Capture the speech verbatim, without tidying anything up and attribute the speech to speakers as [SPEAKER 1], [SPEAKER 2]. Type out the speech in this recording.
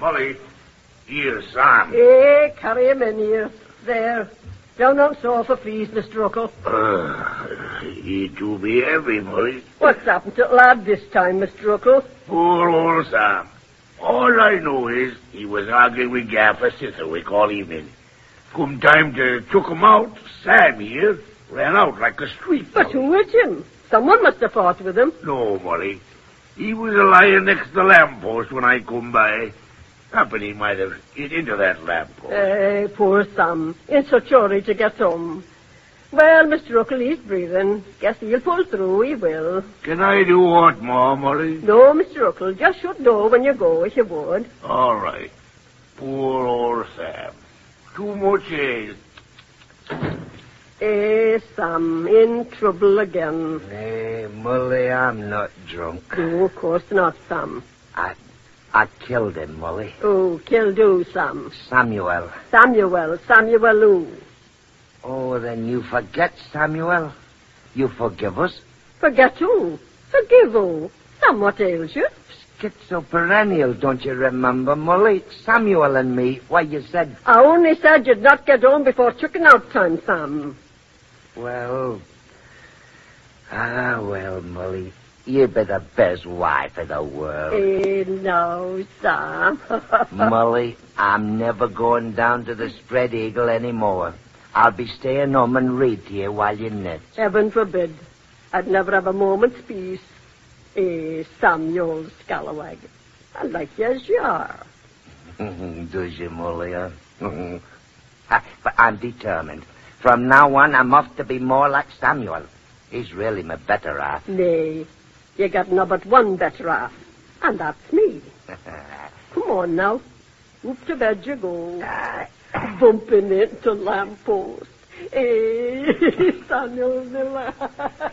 [SPEAKER 1] Molly, here's Sam.
[SPEAKER 2] Eh, carry him in here. There. Down on sofa, please, Mister Ruckle.
[SPEAKER 1] Uh, he do be heavy, Molly.
[SPEAKER 2] What's happened to the lad this time, Mister Ruckle?
[SPEAKER 1] Poor old Sam. All I know is he was arguing with Gaffer Sitherwick all evening. Come time to took him out, Sam here ran out like a street
[SPEAKER 2] But
[SPEAKER 1] dog.
[SPEAKER 2] who with him? Someone must have fought with him.
[SPEAKER 1] No, Molly. He was a lying next to the lamppost when I come by. Happen he might have hit into that lamppost.
[SPEAKER 2] Eh, poor Sam. In such a hurry to get home. Well, Mister Ruckle, he's breathing. Guess he'll pull through, he will.
[SPEAKER 1] Can I do what more, Molly?
[SPEAKER 2] No, Mister Ruckle, just shut door when you go, if you would.
[SPEAKER 1] All right. Poor old Sam. Too much ale.
[SPEAKER 2] Eh, Sam, in trouble again.
[SPEAKER 3] Hey, Molly, I'm not drunk.
[SPEAKER 2] No, of course not, Sam.
[SPEAKER 3] I I killed him, Molly.
[SPEAKER 2] Oh, killed who, Sam?
[SPEAKER 3] Samuel.
[SPEAKER 2] Samuel, Samuel who?
[SPEAKER 3] Oh, then you forget, Samuel? You forgive us?
[SPEAKER 2] Forget who? Forgive who? Sam, what ails you?
[SPEAKER 3] Schizoperennial, don't you remember, Molly? Samuel and me, why, you said...
[SPEAKER 2] I only said you'd not get home before chicken out time, Sam.
[SPEAKER 3] Well... Ah, well, Molly, you be the best wife in the world.
[SPEAKER 2] Eh, no, Sam.
[SPEAKER 3] Molly, I'm never going down to the Spread Eagle anymore. I'll be staying home and read to you while you knit.
[SPEAKER 2] Heaven forbid. I'd never have a moment's peace. Eh, Sam, you old scalawag. I like you as you are.
[SPEAKER 3] Does you, Molly, huh? Ah, but I'm determined. From now on, I'm off to be more like Samuel. He's really my better half.
[SPEAKER 2] Nay, you got no but one better half, and that's me. Come on now. Up to bed you go. Bumping into lamppost. Eh, Samuel Miller.